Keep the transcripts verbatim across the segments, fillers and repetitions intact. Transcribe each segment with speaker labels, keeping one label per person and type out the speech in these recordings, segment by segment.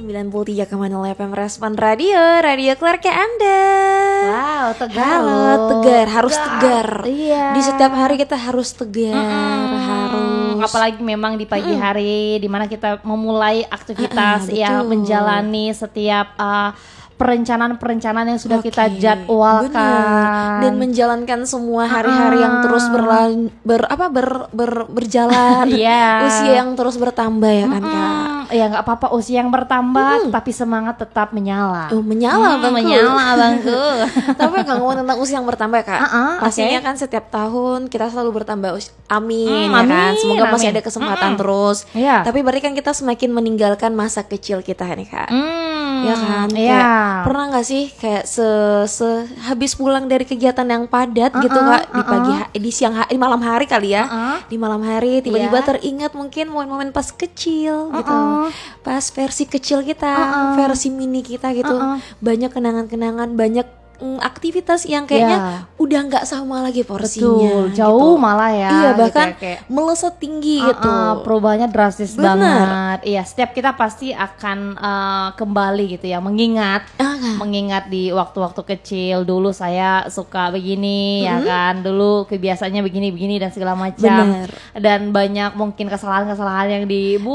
Speaker 1: sembilan puluh tiga koma nol F M Respon Radio, radio keluarga Anda.
Speaker 2: Wow, tegar
Speaker 1: Halo,
Speaker 2: loh.
Speaker 1: tegar, harus tegar.
Speaker 2: Iya.
Speaker 1: Di setiap hari kita harus tegar,
Speaker 2: Mm-mm.
Speaker 1: harus.
Speaker 2: Apalagi memang di pagi
Speaker 1: Mm-mm.
Speaker 2: hari di mana kita memulai aktivitas
Speaker 1: Ah, ah,
Speaker 2: ya,
Speaker 1: betul.
Speaker 2: menjalani setiap uh, perencanaan-perencanaan yang sudah
Speaker 1: Oke,
Speaker 2: kita jadwalkan.
Speaker 1: bener. Dan menjalankan semua hari-hari yang terus berlan, ber apa ber, ber berjalan.
Speaker 2: Iya.
Speaker 1: Usia yang terus bertambah ya kan, Kak.
Speaker 2: Mm, ya nggak apa-apa usia yang bertambah, tapi semangat tetap menyala.
Speaker 1: Oh, menyala
Speaker 2: Mm,
Speaker 1: bangku.
Speaker 2: menyala bangku.
Speaker 1: Tapi nggak ngomong tentang usia yang bertambah, Kak.
Speaker 2: Uh-uh,
Speaker 1: Pastinya
Speaker 2: oke.
Speaker 1: kan setiap tahun kita selalu bertambah usia. Amin,
Speaker 2: Mm,
Speaker 1: ya kan.
Speaker 2: amin,
Speaker 1: Semoga masih
Speaker 2: amin.
Speaker 1: ada kesempatan
Speaker 2: Mm-mm.
Speaker 1: terus.
Speaker 2: Iya.
Speaker 1: Tapi berarti kan kita semakin meninggalkan masa kecil kita nih, Kak.
Speaker 2: Hmm,
Speaker 1: Ya kan,
Speaker 2: Iya.
Speaker 1: kayak pernah nggak sih kayak se, se habis pulang dari kegiatan yang padat gitu,
Speaker 2: Uh-uh,
Speaker 1: Kak, di
Speaker 2: uh-uh.
Speaker 1: pagi ha- di siang hari, di malam hari kali ya,
Speaker 2: Uh-uh.
Speaker 1: di malam hari tiba-tiba
Speaker 2: Iya.
Speaker 1: teringat mungkin momen-momen pas kecil gitu,
Speaker 2: Uh-uh.
Speaker 1: pas versi kecil kita,
Speaker 2: Uh-uh.
Speaker 1: versi mini kita gitu,
Speaker 2: Uh-uh.
Speaker 1: banyak kenangan-kenangan, banyak mm, aktivitas yang kayaknya
Speaker 2: Ya.
Speaker 1: udah nggak sama lagi porsinya.
Speaker 2: Betul, jauh
Speaker 1: gitu.
Speaker 2: malah ya.
Speaker 1: Iya,
Speaker 2: gitu
Speaker 1: bahkan
Speaker 2: ya, kayak-
Speaker 1: melesat tinggi
Speaker 2: Uh-uh,
Speaker 1: gitu.
Speaker 2: perubahannya drastis
Speaker 1: Bener.
Speaker 2: banget. Iya, setiap kita pasti akan uh, kembali gitu ya, mengingat,
Speaker 1: Ah, Kak.
Speaker 2: mengingat di waktu-waktu kecil dulu saya suka begini ya kan, dulu kebiasaannya begini-begini dan segala macam.
Speaker 1: Bener.
Speaker 2: Dan banyak mungkin kesalahan-kesalahan yang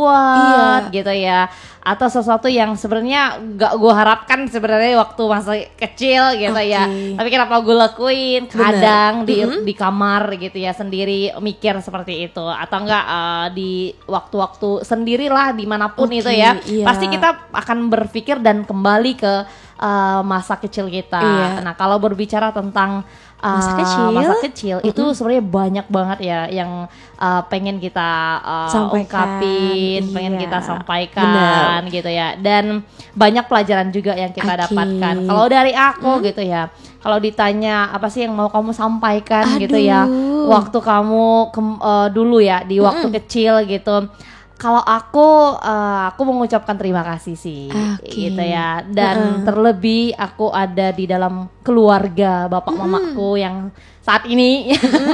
Speaker 2: dibuat
Speaker 1: Iya.
Speaker 2: gitu ya, atau sesuatu yang sebenarnya gak gue harapkan sebenarnya waktu masa kecil gitu ya.
Speaker 1: Oke.
Speaker 2: Tapi kenapa gue lakuin?
Speaker 1: Bener.
Speaker 2: Kadang di
Speaker 1: Mm-mm.
Speaker 2: di kamar gitu ya sendiri mikir seperti itu, atau enggak eh, di waktu-waktu sendirilah dimanapun
Speaker 1: Oke,
Speaker 2: itu ya,
Speaker 1: iya.
Speaker 2: pasti kita akan berpikir dan kembali ke eh, masa kecil kita.
Speaker 1: Iya.
Speaker 2: Nah kalau berbicara tentang eh,
Speaker 1: Masa kecil.
Speaker 2: masa kecil itu sebenarnya banyak banget ya yang eh, pengen kita eh,
Speaker 1: Sampaikan,
Speaker 2: ungkapin, pengen
Speaker 1: iya.
Speaker 2: kita sampaikan gitu ya, dan banyak pelajaran juga yang kita
Speaker 1: Oke.
Speaker 2: dapatkan. Kalau dari aku gitu ya, kalau ditanya apa sih yang mau kamu sampaikan gitu ya,
Speaker 1: Aduh.
Speaker 2: waktu kamu kem- eh, dulu ya di waktu kecil gitu. Kalau aku, eh, aku mengucapkan terima kasih sih,
Speaker 1: Oke.
Speaker 2: gitu ya. Dan terlebih aku ada di dalam keluarga bapak mamaku yang saat ini,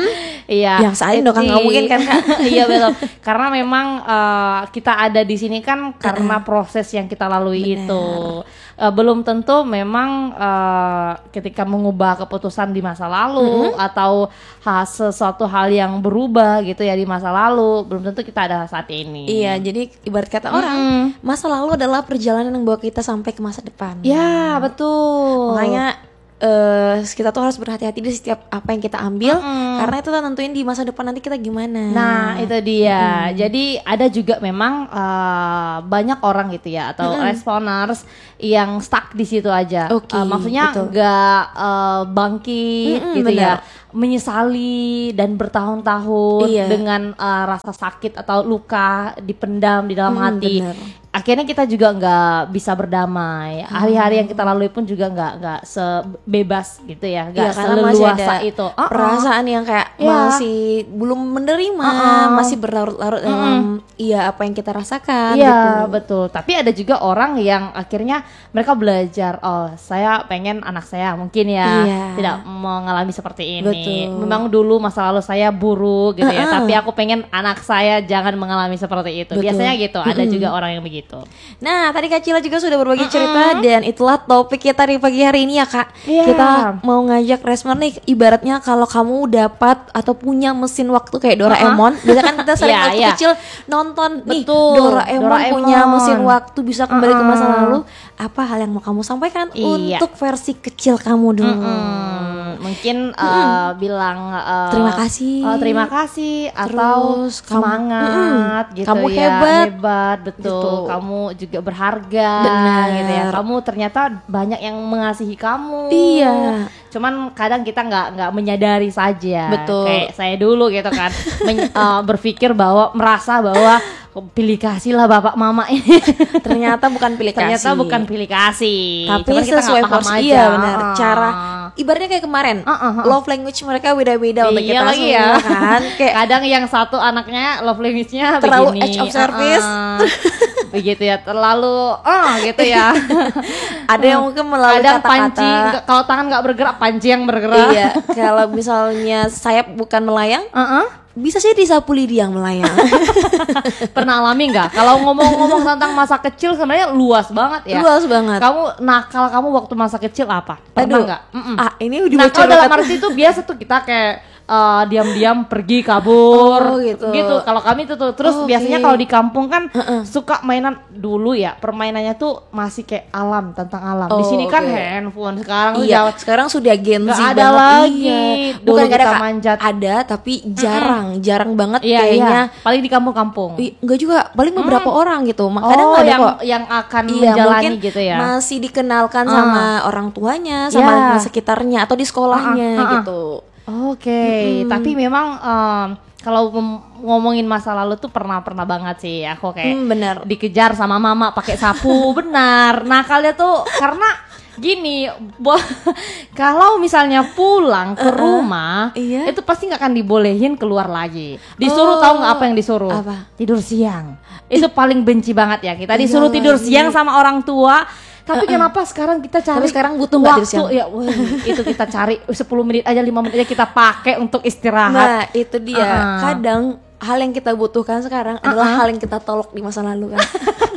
Speaker 2: iya.
Speaker 1: Yang saat ini dong, kan nggak mungkin kan, Kak?
Speaker 2: Iya betul. Karena memang eh, kita ada di sini kan karena proses yang kita lalui
Speaker 1: Benar.
Speaker 2: itu. Eh, belum tentu memang eh, ketika mengubah keputusan di masa lalu atau ha, sesuatu hal yang berubah gitu ya di masa lalu, belum tentu kita ada saat ini.
Speaker 1: Iya, jadi ibarat kata orang, masa lalu adalah perjalanan yang bawa kita sampai ke masa depan.
Speaker 2: Ya betul.
Speaker 1: Makanya eh, kita tuh harus berhati-hati di setiap apa yang kita ambil, karena itu tuh nentuin di masa depan nanti kita gimana.
Speaker 2: Nah itu dia. Jadi ada juga memang eh, banyak orang gitu ya, atau responers yang stuck di situ aja.
Speaker 1: Oke,
Speaker 2: Eh, maksudnya
Speaker 1: betul.
Speaker 2: nggak eh, bangkit
Speaker 1: Mm-mm,
Speaker 2: gitu ya,
Speaker 1: benar.
Speaker 2: menyesali dan bertahun-tahun
Speaker 1: Iya.
Speaker 2: dengan eh, rasa sakit atau luka dipendam di dalam
Speaker 1: Hmm,
Speaker 2: hati.
Speaker 1: benar.
Speaker 2: Akhirnya kita juga nggak bisa berdamai. Hari-hari yang kita lalui pun juga nggak nggak sebebas gitu ya, nggak
Speaker 1: Iya, karena masih
Speaker 2: seleluasa
Speaker 1: ada
Speaker 2: itu. Uh-uh.
Speaker 1: perasaan yang kayak
Speaker 2: Iya.
Speaker 1: masih belum menerima,
Speaker 2: Uh-uh.
Speaker 1: masih berlarut-larut dalam iya apa yang kita rasakan.
Speaker 2: Iya
Speaker 1: gitu.
Speaker 2: betul. Tapi ada juga orang yang akhirnya mereka belajar. Oh, saya pengen anak saya mungkin ya
Speaker 1: Iya.
Speaker 2: tidak mengalami seperti ini.
Speaker 1: Betul.
Speaker 2: Memang dulu masa lalu saya buruk gitu ya.
Speaker 1: Uh-uh.
Speaker 2: Tapi aku pengen anak saya jangan mengalami seperti itu.
Speaker 1: Betul.
Speaker 2: Biasanya gitu. Ada juga orang yang begitu.
Speaker 1: Nah, tadi Kak Cila juga sudah berbagi cerita, dan itulah topik kita di pagi hari ini ya, Kak.
Speaker 2: Iya.
Speaker 1: Kita mau ngajak respon nih, ibaratnya kalau kamu dapat atau punya mesin waktu kayak Doraemon, biasanya kan kita sering
Speaker 2: Iya,
Speaker 1: waktu
Speaker 2: iya.
Speaker 1: kecil nonton nih
Speaker 2: Betul,
Speaker 1: Doraemon,
Speaker 2: Doraemon.
Speaker 1: punya mesin waktu bisa kembali ke masa
Speaker 2: Uh-uh.
Speaker 1: lalu. Apa hal yang mau kamu sampaikan
Speaker 2: Iya.
Speaker 1: untuk versi kecil kamu dulu?
Speaker 2: Hmm, mungkin uh, bilang uh,
Speaker 1: Terima kasih.
Speaker 2: uh, terima kasih atau
Speaker 1: Terus kamu-
Speaker 2: semangat
Speaker 1: Mm-mm.
Speaker 2: gitu
Speaker 1: Kamu
Speaker 2: ya,
Speaker 1: hebat.
Speaker 2: hebat betul.
Speaker 1: Gitu.
Speaker 2: Kamu juga berharga
Speaker 1: Benar.
Speaker 2: gitu ya. Kamu ternyata banyak yang mengasihi kamu.
Speaker 1: Iya.
Speaker 2: Cuman kadang kita nggak nggak menyadari saja.
Speaker 1: Betul.
Speaker 2: Kayak saya dulu gitu kan, men- uh, berpikir bahwa merasa bahwa pilih kasih lah bapak mama ini.
Speaker 1: Ternyata bukan pilih kasih.
Speaker 2: Ternyata bukan pilih kasih.
Speaker 1: Tapi
Speaker 2: Cuman kita
Speaker 1: sesuai
Speaker 2: nggak paham
Speaker 1: porsi,
Speaker 2: aja.
Speaker 1: iya benar.
Speaker 2: Ah.
Speaker 1: Cara ibaratnya kayak kemarin,
Speaker 2: Uh, uh, uh.
Speaker 1: love language mereka beda-beda untuk
Speaker 2: Iya
Speaker 1: kita
Speaker 2: lagi
Speaker 1: semua
Speaker 2: ya.
Speaker 1: kan. Kayak
Speaker 2: Kadang yang satu anaknya love language-nya
Speaker 1: Terlalu
Speaker 2: begini.
Speaker 1: edge of service.
Speaker 2: Uh, uh. Begitu ya, terlalu oh gitu ya.
Speaker 1: ada yang mungkin melalui
Speaker 2: Kadang panci,
Speaker 1: kata-kata.
Speaker 2: nggak- kalau tangan nggak bergerak, panci yang bergerak.
Speaker 1: Iya, kalau misalnya sayap bukan melayang,
Speaker 2: Uh-uh.
Speaker 1: bisa sih disapu lidi yang melayang.
Speaker 2: Pernah alami nggak? Kalau ngomong-ngomong tentang masa kecil sebenarnya luas banget ya.
Speaker 1: Luas banget.
Speaker 2: Kamu nakal kamu waktu masa kecil apa? Pernah
Speaker 1: Aduh.
Speaker 2: nggak? Mm-mm.
Speaker 1: Ah, ini udah
Speaker 2: Nakal
Speaker 1: bocor
Speaker 2: dalam
Speaker 1: banget.
Speaker 2: arti itu biasa tuh kita kayak eh, diam-diam pergi kabur
Speaker 1: Oh, gitu.
Speaker 2: Kalau kami itu tuh terus
Speaker 1: Oh,
Speaker 2: biasanya
Speaker 1: oke.
Speaker 2: kalau di kampung kan suka mainan dulu ya, permainannya tuh masih kayak alam, tentang alam. Di
Speaker 1: Oh,
Speaker 2: sini kan
Speaker 1: oke.
Speaker 2: handphone, sekarang tuh
Speaker 1: Iya,
Speaker 2: jauh-
Speaker 1: sekarang sudah Gen Z
Speaker 2: Nggak ada
Speaker 1: banget.
Speaker 2: lagi.
Speaker 1: Iya.
Speaker 2: Dulu
Speaker 1: Bukan nggak ada,
Speaker 2: kita
Speaker 1: Kak.
Speaker 2: manjat.
Speaker 1: Ada tapi jarang, jarang banget
Speaker 2: Iya,
Speaker 1: kayaknya.
Speaker 2: iya. Paling di kampung-kampung.
Speaker 1: Ih, enggak juga, paling beberapa orang gitu. Makanya
Speaker 2: Oh,
Speaker 1: nggak ada
Speaker 2: yang
Speaker 1: kok.
Speaker 2: yang akan
Speaker 1: Iya,
Speaker 2: menjalani
Speaker 1: mungkin
Speaker 2: gitu ya.
Speaker 1: masih dikenalkan sama orang tuanya, sama
Speaker 2: Ya.
Speaker 1: lingkungan sekitarnya atau di sekolahnya
Speaker 2: Ah, ah, ah.
Speaker 1: gitu.
Speaker 2: Oke, tapi memang em, kalau mem- ngomongin masa lalu tuh pernah-pernah banget sih aku kayak
Speaker 1: Hmm, benar.
Speaker 2: dikejar sama mama pakai sapu, benar. Nah, kalian tuh karena gini, bo- kalau misalnya pulang ke rumah,
Speaker 1: iya.
Speaker 2: itu pasti nggak akan dibolehin keluar lagi. Disuruh
Speaker 1: Oh,
Speaker 2: tahu nggak apa yang disuruh?
Speaker 1: apa?
Speaker 2: Tidur siang. Itu paling benci banget ya kita
Speaker 1: Iya
Speaker 2: disuruh tidur
Speaker 1: lagi.
Speaker 2: siang sama orang tua. Tapi kenapa sekarang kita cari
Speaker 1: Tapi sekarang butuh nggak tidur
Speaker 2: waktu
Speaker 1: siang?
Speaker 2: ya, wah, itu kita cari sepuluh menit aja, lima menit aja kita pakai untuk istirahat.
Speaker 1: Nah, itu dia.
Speaker 2: Uh-uh.
Speaker 1: Kadang hal yang kita butuhkan sekarang adalah hal yang kita tolak di masa lalu kan.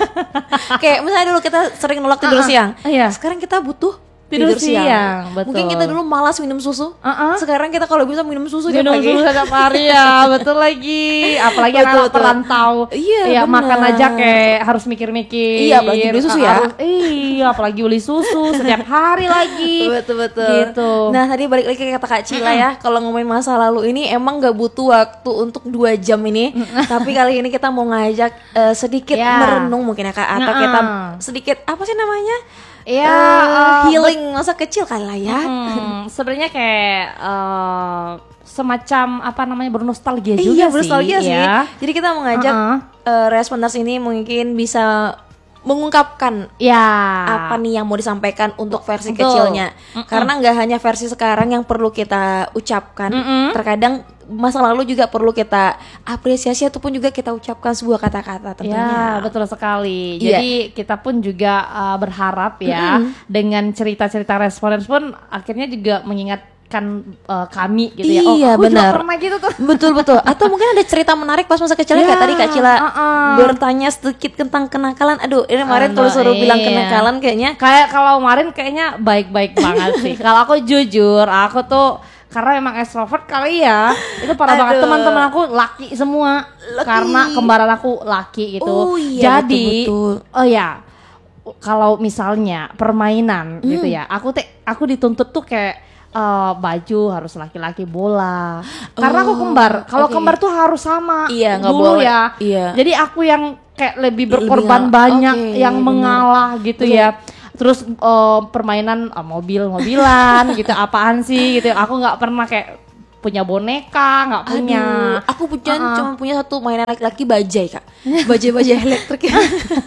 Speaker 1: Kayak misalnya dulu kita sering nolak tidur
Speaker 2: Uh-uh.
Speaker 1: siang.
Speaker 2: Iya.
Speaker 1: Sekarang kita butuh
Speaker 2: Tidur
Speaker 1: tidur, siang.
Speaker 2: siang, betul.
Speaker 1: Mungkin kita dulu malas minum susu.
Speaker 2: Uh-uh.
Speaker 1: Sekarang kita kalau bisa minum susu tiap
Speaker 2: Minum
Speaker 1: pagi.
Speaker 2: susu setiap hari ya, betul lagi. Apalagi
Speaker 1: Betul,
Speaker 2: anak
Speaker 1: betul.
Speaker 2: perantau.
Speaker 1: Iya,
Speaker 2: ya,
Speaker 1: benar.
Speaker 2: makan aja kayak harus mikir-mikir.
Speaker 1: Iya, apalagi beli susu ya.
Speaker 2: Harus- iya, apalagi beli susu setiap hari lagi.
Speaker 1: Betul betul.
Speaker 2: Gitu.
Speaker 1: Nah tadi balik lagi ke kata Kak Cila ya. Kalau ngomongin masa lalu ini emang nggak butuh waktu untuk dua jam ini. Tapi kali ini kita mau ngajak eh, sedikit
Speaker 2: Ya.
Speaker 1: merenung mungkin ya Kak. Atau
Speaker 2: Nah.
Speaker 1: kita sedikit apa sih namanya?
Speaker 2: Iya,
Speaker 1: Eh,
Speaker 2: eh,
Speaker 1: healing masa kecil kali lah ya.
Speaker 2: Hmm, sebenarnya kayak eh, semacam apa namanya bernostalgia juga
Speaker 1: Iya
Speaker 2: sih.
Speaker 1: bernostalgia sih.
Speaker 2: Ya.
Speaker 1: Jadi kita mengajak
Speaker 2: Uh-uh.
Speaker 1: eh, responders ini mungkin bisa mengungkapkan
Speaker 2: Ya.
Speaker 1: apa nih yang mau disampaikan untuk versi
Speaker 2: Betul.
Speaker 1: kecilnya.
Speaker 2: Mm-mm.
Speaker 1: Karena nggak hanya versi sekarang yang perlu kita ucapkan,
Speaker 2: Mm-mm.
Speaker 1: terkadang masa lalu juga perlu kita apresiasi ataupun juga kita ucapkan sebuah kata-kata tentunya.
Speaker 2: Ya, betul sekali.
Speaker 1: Iya.
Speaker 2: Jadi kita pun juga uh, berharap ya dengan cerita-cerita responders pun akhirnya juga mengingatkan uh, kami gitu ya.
Speaker 1: Iya,
Speaker 2: oh, aku juga
Speaker 1: benar.
Speaker 2: pernah gitu tuh.
Speaker 1: Betul betul. Atau mungkin ada cerita menarik pas masa kecilnya
Speaker 2: Ya,
Speaker 1: kayak tadi Kak Cila
Speaker 2: uh-uh.
Speaker 1: bertanya sedikit tentang kenakalan. Aduh, ini kemarin
Speaker 2: Aduh,
Speaker 1: kalau suruh bilang
Speaker 2: iya.
Speaker 1: kenakalan kayaknya
Speaker 2: Kayak kalau kemarin kayaknya baik-baik banget sih. Kalau aku jujur, aku tuh karena memang extrovert kali ya. Itu parah banget.
Speaker 1: Aduh.
Speaker 2: Teman-teman aku laki semua.
Speaker 1: Laki.
Speaker 2: Karena kembaran aku laki gitu.
Speaker 1: Oh iya,
Speaker 2: Jadi,
Speaker 1: betul-betul.
Speaker 2: oh ya, kalau misalnya permainan
Speaker 1: Hmm.
Speaker 2: gitu ya, aku te, aku dituntut tuh kayak eh, baju harus laki-laki, bola. Karena aku
Speaker 1: Oh,
Speaker 2: kembar. Kalau
Speaker 1: oke.
Speaker 2: kembar tuh harus sama.
Speaker 1: Iya, nggak
Speaker 2: dulu
Speaker 1: boleh.
Speaker 2: ya.
Speaker 1: Iya.
Speaker 2: Jadi aku yang kayak lebih
Speaker 1: Lebih
Speaker 2: berkorban
Speaker 1: ngalah.
Speaker 2: banyak,
Speaker 1: Oke,
Speaker 2: yang
Speaker 1: benar.
Speaker 2: mengalah gitu
Speaker 1: Betul.
Speaker 2: ya. Terus eh, permainan eh, mobil-mobilan gitu, apaan sih gitu. Aku nggak pernah kayak punya boneka, nggak punya.
Speaker 1: Aduh, aku punya
Speaker 2: Uh-uh.
Speaker 1: cuma punya satu mainan laki-laki bajai Kak. Bajai-bajai elektrik ya.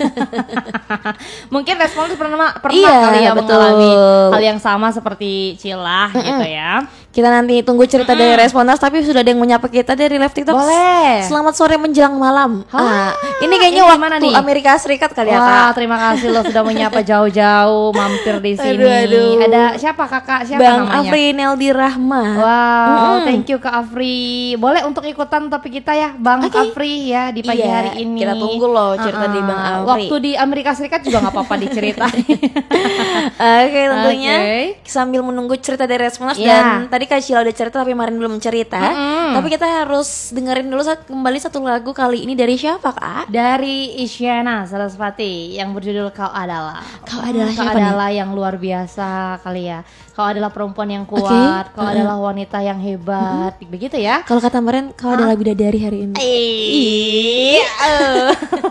Speaker 2: Mungkin respons pernah pernah
Speaker 1: Iya,
Speaker 2: kali ya
Speaker 1: betul.
Speaker 2: mengalami hal yang sama seperti Cilah gitu ya.
Speaker 1: Kita nanti tunggu cerita dari responders, tapi sudah ada yang menyapa kita dari live TikTok.
Speaker 2: Boleh.
Speaker 1: Selamat sore menjelang malam.
Speaker 2: Ah,
Speaker 1: Ah, ini kayaknya
Speaker 2: ini
Speaker 1: waktu
Speaker 2: mana nih?
Speaker 1: Amerika Serikat kali ya
Speaker 2: Wah,
Speaker 1: Kak.
Speaker 2: terima kasih lo sudah menyapa jauh-jauh mampir di sini.
Speaker 1: Aduh, aduh.
Speaker 2: Ada siapa kakak? Siapa
Speaker 1: Bang
Speaker 2: namanya?
Speaker 1: Afri Neldi Rahma.
Speaker 2: Wow, thank you Kak Afri. Boleh untuk ikutan topik kita ya, Bang
Speaker 1: Oke.
Speaker 2: Afri ya di pagi
Speaker 1: Iya,
Speaker 2: hari ini.
Speaker 1: kita tunggu loh cerita di Bang
Speaker 2: Ah,
Speaker 1: Afri.
Speaker 2: Waktu di Amerika Serikat juga nggak apa-apa diceritain.
Speaker 1: Oke, tentunya
Speaker 2: Oke.
Speaker 1: sambil menunggu cerita dari responders
Speaker 2: Iya.
Speaker 1: dan tadi Kak Sheila udah cerita tapi Marin belum cerita.
Speaker 2: Mm-mm.
Speaker 1: Tapi kita harus dengerin dulu sa- kembali satu lagu kali ini dari siapa Kak?
Speaker 2: Dari Isyana Sarasvati yang berjudul Kau Adalah.
Speaker 1: Kau adalah
Speaker 2: Kau
Speaker 1: siapa nih?
Speaker 2: adalah yang luar biasa kali ya. Kau adalah perempuan yang kuat. Kau
Speaker 1: Mm-mm.
Speaker 2: adalah wanita yang hebat. Begitu ya.
Speaker 1: Kalau kata Marin, kau adalah bidadari hari ini.
Speaker 2: Iya.